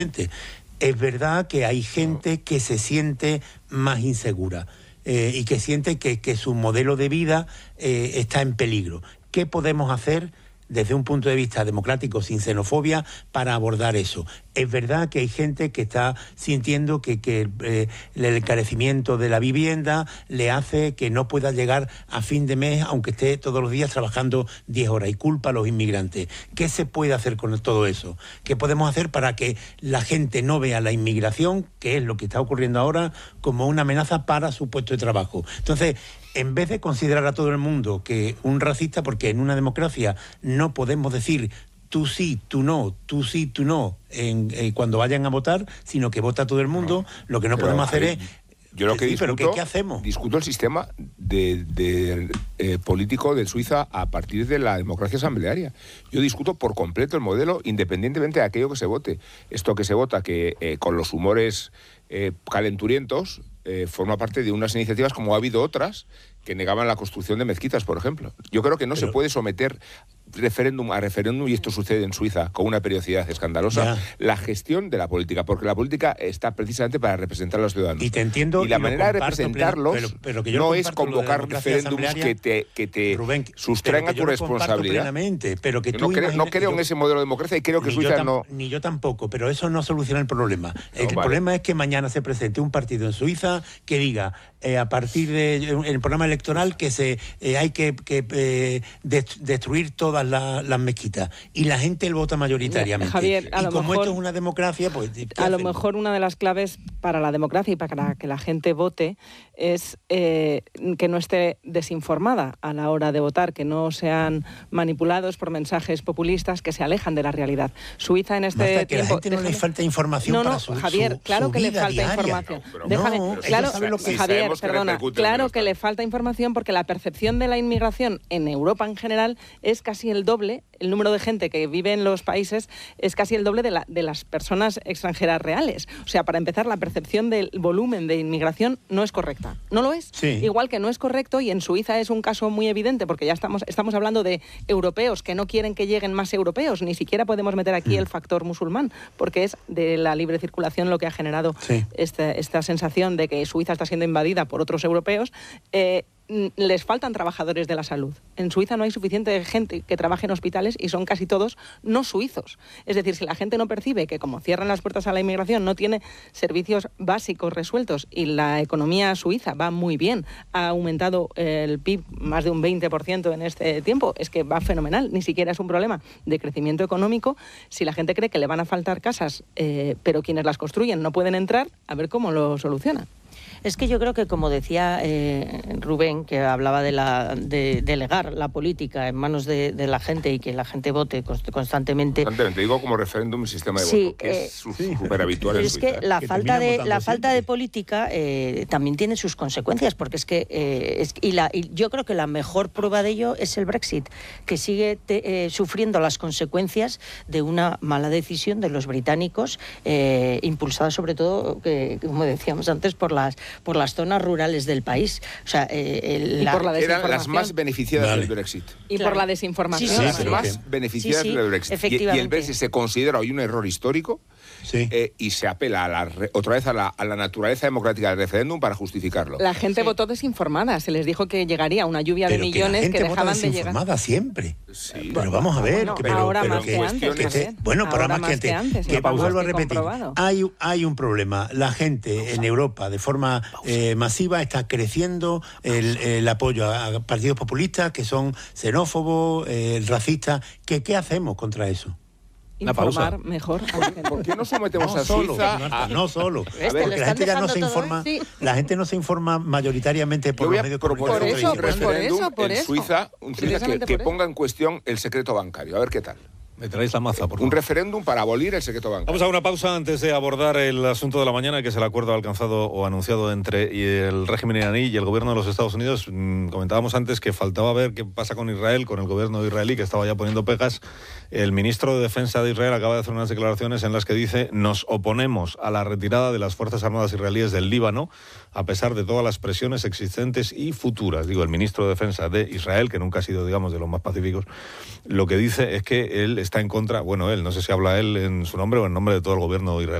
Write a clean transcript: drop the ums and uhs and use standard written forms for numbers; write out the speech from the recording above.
Es verdad que hay gente que se siente más insegura y que siente que su modelo de vida está en peligro. ¿Qué podemos hacer desde un punto de vista democrático, sin xenofobia, para abordar eso? Es verdad que hay gente que está sintiendo que el encarecimiento de la vivienda le hace que no pueda llegar a fin de mes, aunque esté todos los días trabajando 10 horas, y culpa a los inmigrantes. ¿Qué se puede hacer con todo eso? ¿Qué podemos hacer para que la gente no vea la inmigración, que es lo que está ocurriendo ahora, como una amenaza para su puesto de trabajo? Entonces, en vez de considerar a todo el mundo que un racista, porque en una democracia no podemos decir tú sí, tú no, tú sí, tú no, cuando vayan a votar, sino que vota todo el mundo, lo que no podemos hacer es... Yo lo que discuto, ¿pero qué hacemos? Discuto el sistema político de Suiza a partir de la democracia asamblearia. Yo discuto por completo el modelo, independientemente de aquello que se vote. Esto que se vota, que con los humores calenturientos, forma parte de unas iniciativas, como ha habido otras, que negaban la construcción de mezquitas, por ejemplo. Yo creo que no se puede someter referéndum a referéndum, y esto sucede en Suiza con una periodicidad escandalosa, la gestión de la política, porque la política está precisamente para representar a los ciudadanos. Y te entiendo. Y la manera de representarlos pero que yo no es convocar referéndums que te Rubén, sustraen a tu responsabilidad. Pero que yo no creo en ese modelo de democracia y creo que Suiza no... Ni yo tampoco, pero eso no soluciona el problema. El problema es que mañana se presente un partido en Suiza que diga, a partir del programa electoral, que hay que destruir todas las mezquitas, y la gente el vota mayoritariamente. Javier, y como esto es una democracia, pues a lo mejor una de las claves para la democracia y para que la gente vote es que no esté desinformada a la hora de votar, que no sean manipulados por mensajes populistas que se alejan de la realidad. Suiza en este tiempo... a la gente no le falta información para su Javier, claro que le falta diaria. información. Javier, perdona, claro que le falta información, porque la percepción de la inmigración en Europa en general es casi el doble. El número de gente que vive en los países es casi el doble de las personas extranjeras reales. O sea, para empezar, la percepción del volumen de inmigración no es correcta. No lo es. Sí. Igual que no es correcto, y en Suiza es un caso muy evidente, porque ya estamos hablando de europeos que no quieren que lleguen más europeos. Ni siquiera podemos meter aquí el factor musulmán, porque es de la libre circulación lo que ha generado esta sensación de que Suiza está siendo invadida por otros europeos. Les faltan trabajadores de la salud. En Suiza no hay suficiente gente que trabaje en hospitales, y son casi todos no suizos. Es decir, si la gente no percibe que, como cierran las puertas a la inmigración, no tiene servicios básicos resueltos, y la economía suiza va muy bien, ha aumentado el PIB más de un 20% en este tiempo, es que va fenomenal, ni siquiera es un problema de crecimiento económico. Si la gente cree que le van a faltar casas, pero quienes las construyen no pueden entrar, a ver cómo lo solucionan. Es que yo creo que, como decía Rubén, que hablaba de delegar la política en manos de la gente y que la gente vote constantemente. Digo como referéndum, sistema de voto, que es súper habitual en Suiza. Es que la falta de política también tiene sus consecuencias, porque es que y yo creo que la mejor prueba de ello es el Brexit, que sigue sufriendo las consecuencias de una mala decisión de los británicos, impulsada sobre todo, como decíamos antes, por las zonas rurales del país. O sea, eran las más beneficiadas del Brexit. Y por la desinformación. Las más beneficiadas del Brexit. Y el Brexit se considera hoy un error histórico, y se apela otra vez a la naturaleza democrática del referéndum para justificarlo. La gente votó desinformada. Se les dijo que llegaría una lluvia de millones que dejaban de llegar. Desinformada siempre. Sí, pero vamos a ver. Ahora más que antes. Bueno, para más que antes. Que vuelvo a repetir. Hay un problema. La gente en Europa, de forma masiva, está creciendo el apoyo a partidos populistas que son xenófobos, racistas. ¿Qué hacemos contra eso? Informar mejor. ¿Por qué no sometemos a Suiza? No solo. Porque la gente ya no se informa. La gente no se informa mayoritariamente por los medios de comunicación. Por eso. En Suiza, que ponga en cuestión el secreto bancario. A ver qué tal. Me traéis la maza, por favor. Un referéndum para abolir el secreto bancario. Vamos a una pausa antes de abordar el asunto de la mañana, que es el acuerdo alcanzado o anunciado entre el régimen iraní y el gobierno de los Estados Unidos. Comentábamos antes que faltaba ver qué pasa con Israel, con el gobierno israelí, que estaba ya poniendo pegas. El ministro de Defensa de Israel acaba de hacer unas declaraciones en las que dice: nos oponemos a la retirada de las Fuerzas Armadas israelíes del Líbano, a pesar de todas las presiones existentes y futuras. Digo, el ministro de Defensa de Israel, que nunca ha sido, digamos, de los más pacíficos, lo que dice es que él está en contra, bueno, él, no sé si habla él en su nombre o en nombre de todo el gobierno israelí,